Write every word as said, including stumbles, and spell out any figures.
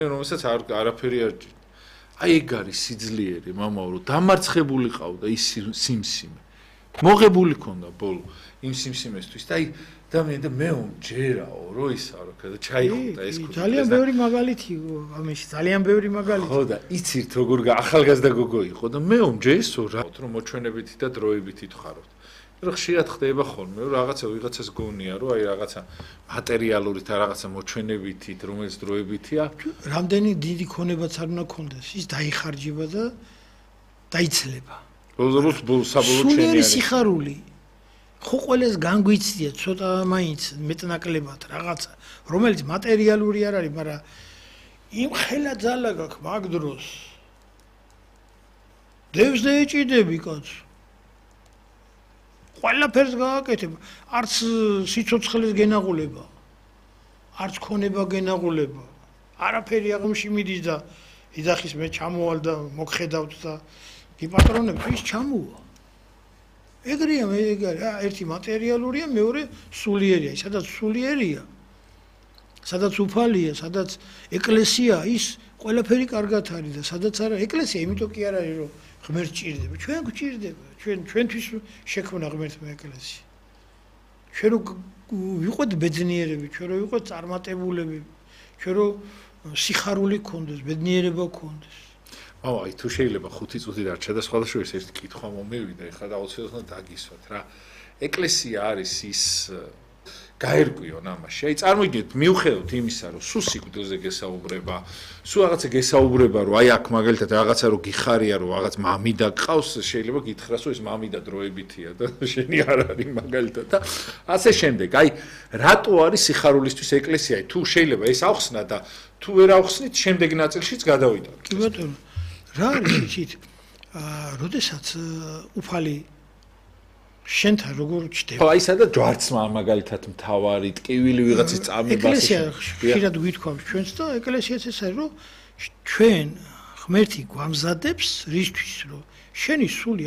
რომელსაც არ არაფერი არ ჭირდა. აი ეგ არის სიძლიერე, მამაო, რომ დამარცხებული ყავდა ის სიმსიმე. მოღებული ქონდა ბოლო იმ სიმსიმესთვის და აი და მე ჯერაო, რო ისა რა და ჩაიხუტა ეს ქუჩა. ძალიან ბევრი მაგალითი ამაში, ძალიან ბევრი მაგალითი. ხო და იცით როგორ ახალგაზრდა გოგო იყო და მე ჯესო რა, რომ მოჩვენებითი და დროებითი თქვაროთ. რომ ხშირად ხდება ხოლმე, რომ რაღაცა ვიღაცას გონია, რომ აი რაღაცა მატერიალურით და რაღაცა მოჩვენებითით, რომელიც დროებითია, რამდენი დიდი ქონებაც არ უნდა ქონდეს, ის დაიხარჯება და დაიცლება. ბოლოს ბოლოს საბოლოო ჩვენი არის სიხარული. ხო ყველას განგვიცდია ცოტა მაინც მეტნაკლებად რაღაცა, რომელიც მატერიალური არ არის, მაგრამ იმ ხელა ძალა გაქვს მაგ დროს. დევს და ეჭიდები კაცო. ყველაფერს გააკეთებ, არც სიცოცხლეს გენაღულება, არც ქონება გენაღულება. არაფერი აღმში მიდის და იძახის მე ჩამოვალ და მოგხედავთ და გიპატრონებ, ის ჩამოვა. ეგრეა მე ეგ არის, ერთი მატერიალურია, მეორე სულიერია, სადაც სულიერია, სადაც უფალია, სადაც ეკლესია, ის ყველაფერი კარგად არის და სადაც არა, ეკლესია იმიტომ კი არ არის, რომ ღმერთს ჭირდება, ჩვენ გვჭირდება, ჩვენ ჩვენთვის შექმნა ღმერთმა ეკლესია. ჩვენ რო ვიყოთ ბედნიერები, ჩვენ რო ვიყოთ წარმატებულები, ჩვენ რო სიხარული გქონდეს, ბედნიერება გქონდეს. აუ, აი თუ შეიძლება ხუთი წუთი დარჩა და სხვადასხვა ერთი კითხვა მომევიდა, ეხლა აუცილებლად დაგისვათ რა. ეკლესია არის ის გაერკვიონ ამაში. აი წარმოიდგინეთ, მიუხედავად იმისა, რომ სულ სიკვდილზე გესაუბრება, სულ რაღაცა გესაუბრება, რომ აი აქ მაგალითად რაღაცა რო გიხარია, რომ რაღაც მამიდა გყავს, შეიძლება გითხრას, რომ ეს მამიდა დროებითია და შენი არ არის მაგალითად და ასე შემდეგ. აი რატო არის სიხარულისთვის ეკლესია? თუ შეიძლება ეს ახსნა და თუ ვერ ახსნით, შემდეგ ნაწილშიც გადავიდოთ. კი ბატონო, რა არის იცით? აა, როდესაც უფალი შენთან როგორ ჩდება? ხო, აი სადაც ჯვარცმა მაგალითად მთავარი ტკივილი ვიღაცის წამება. ეკლესია ხშირად გვითქვამს ჩვენს და ეკლესიაც ეს არის, რომ ჩვენ ღმერთი გვამზადებს რისთვის, რომ შენი სული